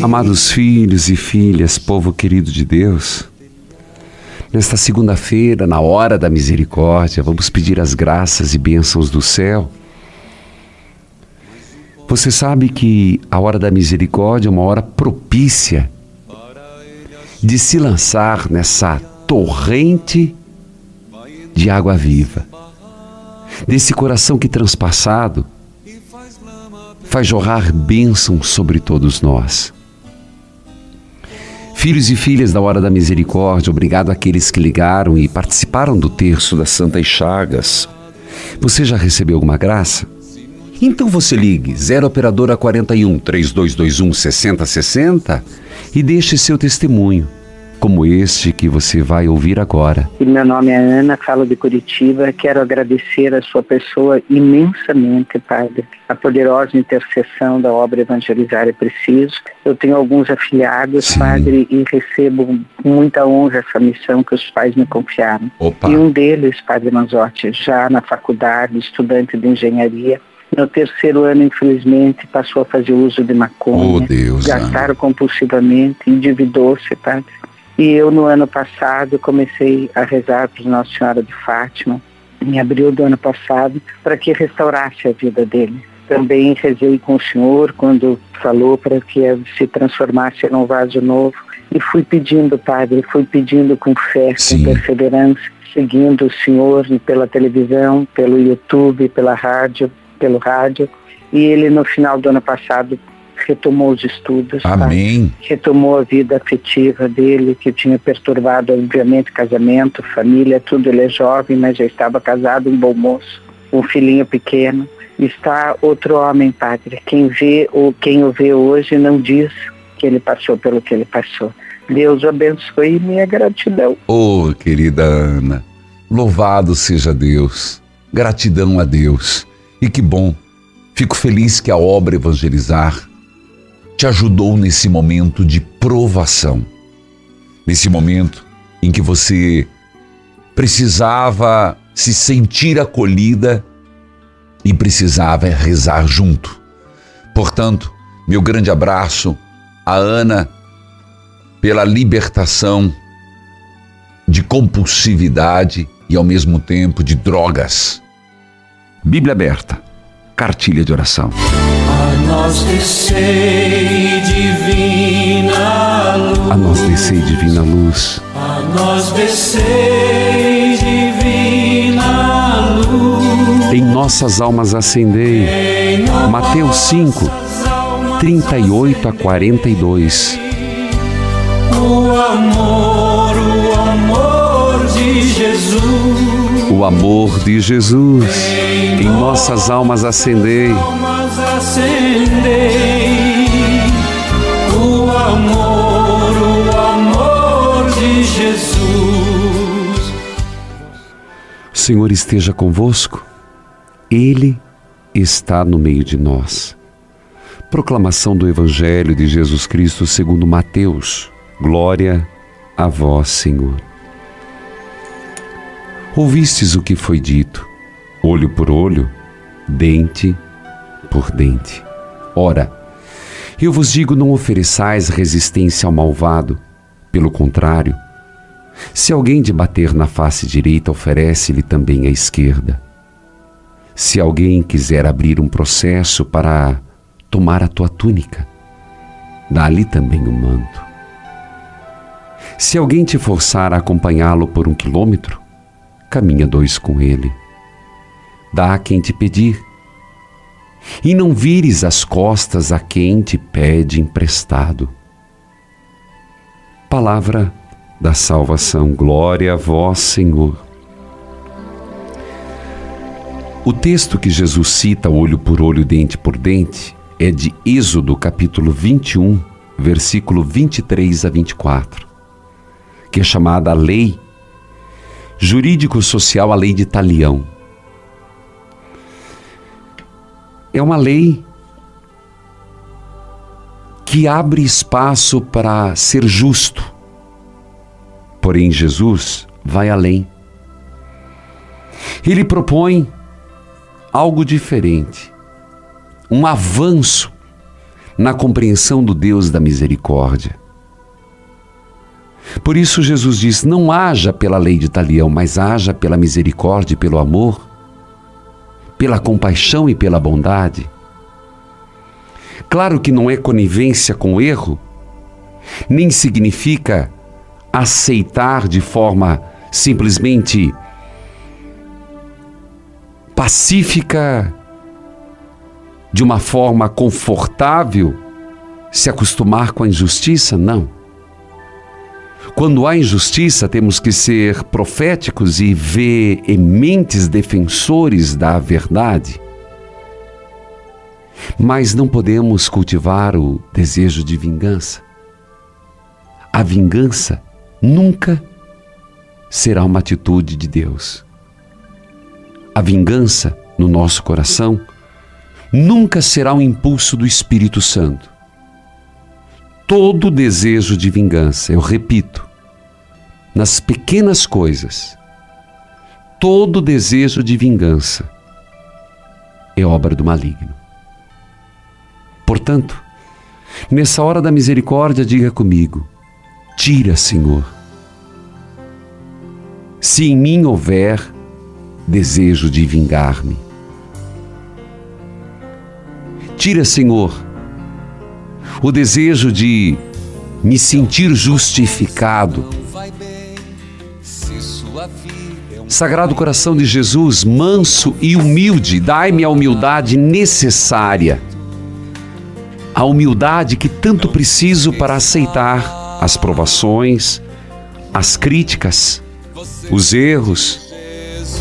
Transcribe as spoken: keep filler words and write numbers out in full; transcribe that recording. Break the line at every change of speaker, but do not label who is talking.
Amados filhos e filhas, povo querido de Deus, nesta segunda-feira, na hora da misericórdia, vamos pedir as graças e bênçãos do céu. Você sabe que a hora da misericórdia é uma hora propícia de se lançar nessa torrente de água viva, desse coração que transpassado faz jorrar bênção sobre todos nós. Filhos e filhas da hora da misericórdia, obrigado àqueles que ligaram e participaram do terço das Santas Chagas. Você já recebeu alguma graça? Então você ligue zero operadora quarenta e um, três dois dois um, seis zero seis zero e deixe seu testemunho, como este que você vai ouvir agora.
Meu nome é Ana, falo de Curitiba. Quero agradecer a sua pessoa imensamente, Padre, a poderosa intercessão da obra Evangelizar é Preciso. Eu tenho alguns afiliados, Sim. Padre, e recebo com muita honra essa missão que os pais me confiaram. Opa. E um deles, Padre Manzotti, já na faculdade, estudante de engenharia, no terceiro ano, infelizmente, passou a fazer uso de maconha, oh, Deus, gastaram compulsivamente, endividou-se, Padre. E eu, no ano passado, comecei a rezar para Nossa Senhora de Fátima, em abril do ano passado, para que restaurasse a vida dele. Também rezei com o Senhor quando falou para que se transformasse num vaso novo. E fui pedindo, Padre, fui pedindo com fé, Sim. com perseverança, seguindo o Senhor pela televisão, pelo YouTube, pela rádio, pelo rádio. E ele, no final do ano passado, retomou os estudos,
Amém.
Tá? Retomou a vida afetiva dele, que tinha perturbado, obviamente, casamento, família, tudo. Ele é jovem, mas já estava casado, um bom moço, um filhinho pequeno. Está outro homem, Padre. Quem vê ou quem o vê hoje não diz que ele passou pelo que ele passou. Deus o abençoe e minha gratidão.
Oh, querida Ana, louvado seja Deus, gratidão a Deus. E que bom, fico feliz que a obra Evangelizar te ajudou nesse momento de provação, nesse momento em que você precisava se sentir acolhida e precisava rezar junto. Portanto, meu grande abraço a Ana pela libertação de compulsividade e ao mesmo tempo de drogas. Bíblia aberta, cartilha de oração.
A nós descei divina luz.
A nós descei divina luz.
A nós descei divina luz.
Em nossas almas acendei. Mateus cinco, trinta e oito a quarenta e dois.
O amor, o amor de Jesus.
O amor de Jesus. Em nossas almas acendei.
Acendei o amor, o amor de Jesus.
O Senhor esteja convosco, Ele está no meio de nós. Proclamação do Evangelho de Jesus Cristo segundo Mateus. Glória a vós, Senhor. Ouvistes o que foi dito, olho por olho, dente por dente. Ora, eu vos digo, não ofereçais resistência ao malvado. Pelo contrário, se alguém te bater na face direita, oferece-lhe também a esquerda. Se alguém quiser abrir um processo para tomar a tua túnica, dá-lhe também o manto. Se alguém te forçar a acompanhá-lo por um quilômetro, caminha dois com ele. Dá a quem te pedir. E não vires as costas a quem te pede emprestado. Palavra da salvação. Glória a vós, Senhor. O texto que Jesus cita, olho por olho, dente por dente, é de Êxodo, capítulo vinte e um, versículo vinte e três a vinte e quatro, que é chamada a lei jurídico-social, a lei de Talião. É uma lei que abre espaço para ser justo. Porém, Jesus vai além. Ele propõe algo diferente, um avanço na compreensão do Deus da misericórdia. Por isso Jesus diz, não haja pela lei de talião, mas haja pela misericórdia e pelo amor, pela compaixão e pela bondade. Claro que não é conivência com o erro, nem significa aceitar de forma simplesmente pacífica, de uma forma confortável, se acostumar com a injustiça, não. Quando há injustiça, temos que ser proféticos e veementes defensores da verdade. Mas não podemos cultivar o desejo de vingança. A vingança nunca será uma atitude de Deus. A vingança no nosso coração nunca será um impulso do Espírito Santo. Todo desejo de vingança, eu repito, nas pequenas coisas, todo desejo de vingança é obra do maligno. Portanto, nessa hora da misericórdia, diga comigo, tira, Senhor, se em mim houver desejo de vingar-me. Tira, Senhor, o desejo de me sentir justificado. Sagrado coração de Jesus, manso e humilde, dai-me a humildade necessária, a humildade que tanto preciso para aceitar as provações, as críticas, os erros,